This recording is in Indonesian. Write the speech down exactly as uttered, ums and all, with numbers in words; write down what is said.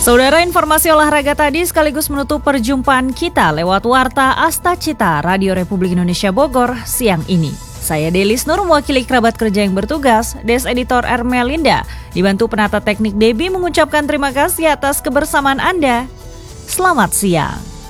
Saudara, informasi olahraga tadi sekaligus menutup perjumpaan kita lewat Warta Asta Cita Radio Republik Indonesia Bogor siang ini. Saya Delis Nur, mewakili kerabat kerja yang bertugas, Des Editor Ermelinda, dibantu penata teknik Debbie, mengucapkan terima kasih atas kebersamaan Anda. Selamat siang.